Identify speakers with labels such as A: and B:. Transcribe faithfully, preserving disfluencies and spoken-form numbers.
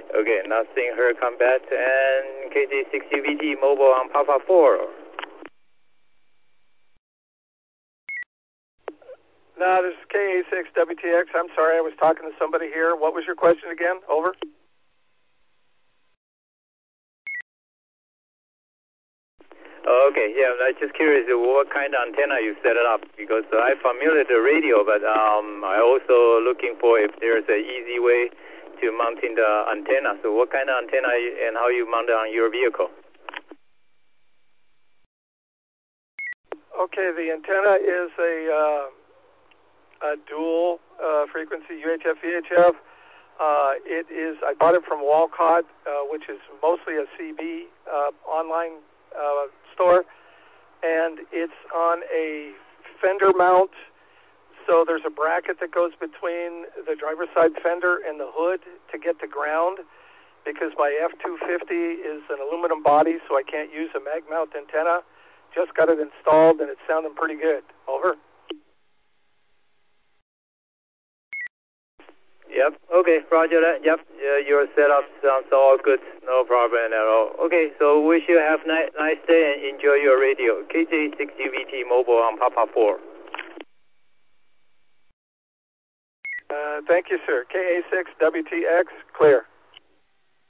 A: Okay, nothing heard combat, and K J six U V T mobile on Papa four.
B: No, this is K A six W T X. I'm sorry, I was talking to somebody here. What was your question again? Over.
A: Oh, okay, yeah, I'm just curious what kind of antenna you set it up, because I'm familiar with the radio, but um, I also looking for if there's an easy way to mounting the antenna. So what kind of antenna and how you mount it on your vehicle?
B: Okay, the antenna is a, uh, a dual uh, frequency U H F V H F. Uh, it is, I bought it from Walcott, uh, which is mostly a C B uh, online uh, store, and it's on a fender mount. So there's a bracket that goes between the driver's side fender and the hood to get to ground, because my F two fifty is an aluminum body, so I can't use a mag mount antenna. Just got it installed, and it's sounding pretty good. Over.
A: Yep, okay, roger that. Yep, uh, your setup sounds all good, no problem at all. Okay, so wish you have a ni nice day and enjoy your radio. K J six U V T mobile on Papa four.
B: Uh, thank you, sir. K A six W T X, clear.